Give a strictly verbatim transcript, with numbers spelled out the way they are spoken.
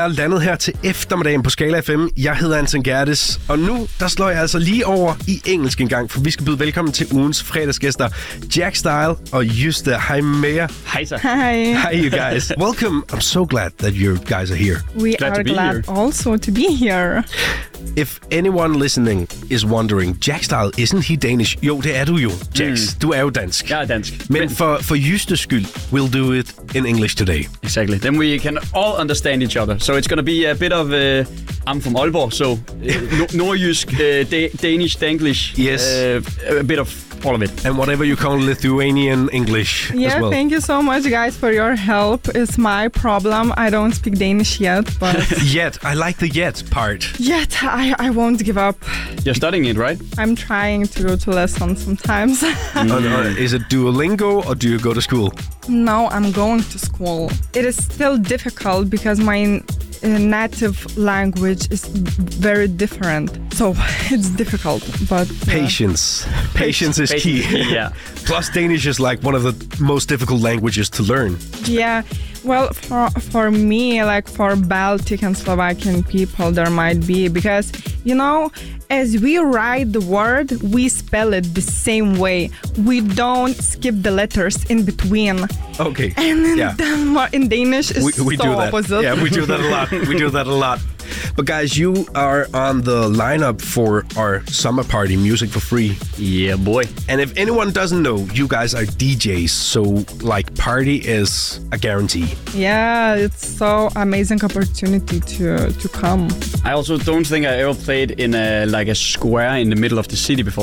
er landet her til eftermiddagen på Skala F M. Jeg hedder Anton Gerdes, og nu der slår jeg altså lige over i engelsk en gang, for vi skal byde velkommen til ugens fredagsgæster, Jack Style og Juste. Hej med jer. Hej så. Hi. Hi you guys. Welcome. I'm so glad that you guys are here. We Glad are to be glad here. also to be here. If anyone listening is wondering, Jack Style, isn't he Danish? Jo, det er du jo, Jax. Mm. Du er jo dansk. Jeg er dansk. Men for, for Justes skyld, we'll do it in English today. Exactly. Then we can all understand each other. So it's going to be a bit of... Uh, I'm from Aalborg, so uh, no, nordjysk, uh, da- Danish, Danglish. Yes. Uh, a bit of all of it. And whatever you call Lithuanian English Yeah, as well. thank you so much, guys, for your help. It's my problem. I don't speak Danish yet, but Yet. I like the yet part. yet I, I won't give up. You're studying it, right? I'm trying to go to lessons sometimes. Uh, uh, is it Duolingo or do you go to school? No, I'm going to school. It is still difficult because my uh, native language is very different. So it's difficult, but... uh, Patience. Patience is key. Yeah. Plus, Danish is like one of the most difficult languages to learn. Yeah, well, for for me, like for Baltic and Slovakian people, there might be, because, you know, as we write the word, we spell it the same way. We don't skip the letters in between. Okay. And in, Yeah. Denmark, in Danish, is We, we so do that. opposite. Yeah, we do that a lot. We do that a lot. But guys, you are on the lineup for our summer party, Music for Free. Yeah, boy. And if anyone doesn't know, you guys are D Js, so like party is a guarantee. Yeah, it's so amazing opportunity to to come. I also don't think I ever played in a like a square in the middle of the city before.